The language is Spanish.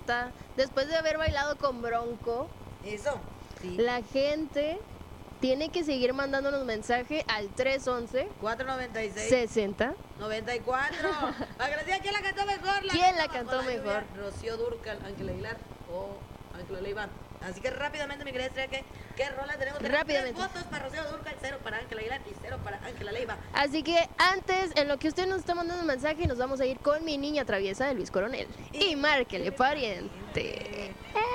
neta, después de haber bailado con Bronco, Eso, sí. la gente tiene que seguir mandándonos mensaje al 311 496 60. 94. Para que les diga quién la cantó mejor. ¿Quién la cantó cantó bajo la mejor? lluvia, Rocío Dúrcal, Ángel Aguilar o Ángel Leiva. Así que rápidamente, mi querida Estrella, ¿qué rola tenemos? Rápidamente. 3 votos para Rocío Dúrcal, 0 para Ángel Aguilar y 0 para Ángela Leiva. Así que antes, en lo que usted nos está mandando un mensaje, nos vamos a ir con Mi Niña Traviesa de Luis Coronel. Y márquele, pariente.